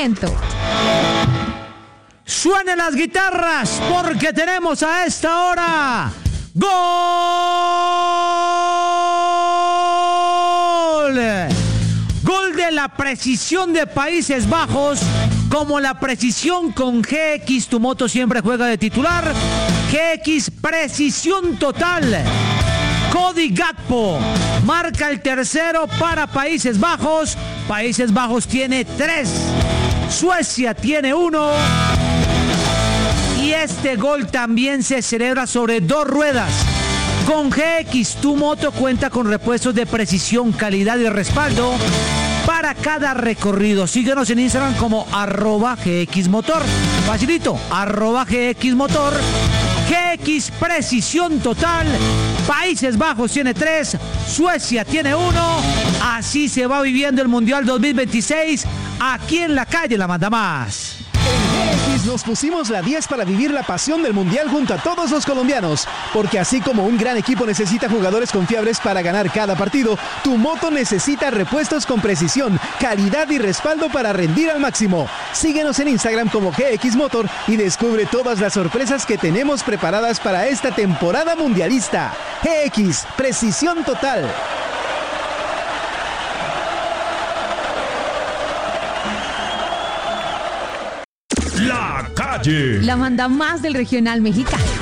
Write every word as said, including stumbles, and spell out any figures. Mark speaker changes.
Speaker 1: momento.
Speaker 2: Suenen las guitarras porque tenemos a esta hora ¡gol! Gol de la precisión de Países Bajos, como la precisión con G X, tu moto siempre juega de titular. G X, precisión total. Cody Gakpo marca el tercero para Países Bajos. Países Bajos tiene tres, Suecia tiene uno. Y este gol también se celebra sobre dos ruedas. Con G X, tu moto cuenta con repuestos de precisión, calidad y respaldo para cada recorrido. Síguenos en Instagram como arroba G X Motor. Facilito, arroba G X Motor. G X, precisión total. Países Bajos tiene tres, Suecia tiene uno. Así se va viviendo el Mundial dos mil veintiséis aquí en la calle La Manda Más.
Speaker 3: En G X nos pusimos la diez para vivir la pasión del Mundial junto a todos los colombianos, porque así como un gran equipo necesita jugadores confiables para ganar cada partido, tu moto necesita repuestos con precisión, calidad y respaldo para rendir al máximo. Síguenos en Instagram como G X Motor y descubre todas las sorpresas que tenemos preparadas para esta temporada mundialista. G X, precisión total.
Speaker 4: La calle.
Speaker 1: La Manda Más del regional mexicano.